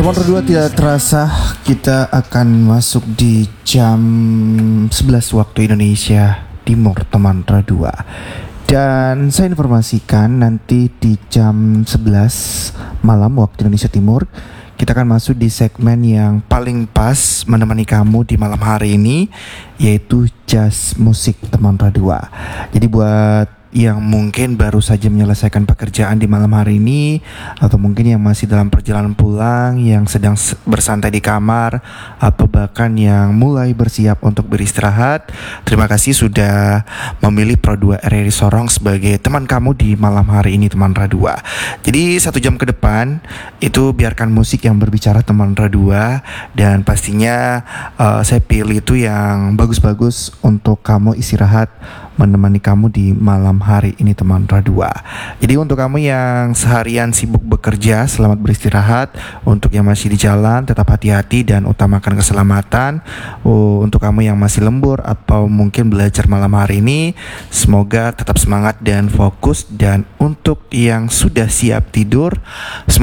Teman berdua, tidak terasa kita akan masuk di jam 11 waktu Indonesia Timur, teman berdua. Dan saya informasikan nanti di jam 11 malam waktu Indonesia Timur kita akan masuk di segmen yang paling pas menemani kamu di malam hari ini, yaitu jazz musik, teman berdua. Jadi buat yang mungkin baru saja menyelesaikan pekerjaan di malam hari ini, atau mungkin yang masih dalam perjalanan pulang, yang sedang bersantai di kamar, atau bahkan yang mulai bersiap untuk beristirahat, terima kasih sudah memilih Pro 2 RRI Sorong sebagai teman kamu di malam hari ini, teman Radua. Jadi 1 jam ke depan itu biarkan musik yang berbicara, teman Radua, dan pastinya saya pilih itu yang bagus-bagus untuk kamu istirahat, menemani kamu di malam hari ini, teman Radua. Jadi untuk kamu yang seharian sibuk bekerja, selamat beristirahat. Untuk yang masih di jalan, tetap hati-hati dan utamakan keselamatan. Untuk kamu yang masih lembur atau mungkin belajar malam hari ini, semoga tetap semangat dan fokus. Dan untuk yang sudah siap tidur,